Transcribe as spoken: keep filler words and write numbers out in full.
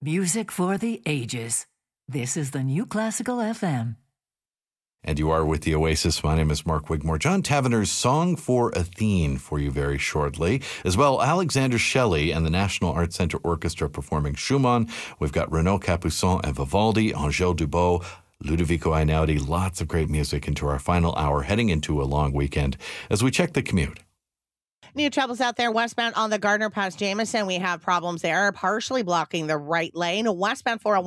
Music for the ages. This is the New Classical F M. And you are with the Oasis. My name is Mark Wigmore. John Tavener's Song for Athene for you very shortly. As well, Alexander Shelley and the National Arts Center Orchestra performing Schumann. We've got Renaud Capuçon and Vivaldi, Angèle Dubos, Ludovico Einaudi. Lots of great music into our final hour, heading into a long weekend as we check the commute. New troubles out there westbound on the Gardner past Jameson. We have problems there, partially blocking the right lane. Westbound four oh one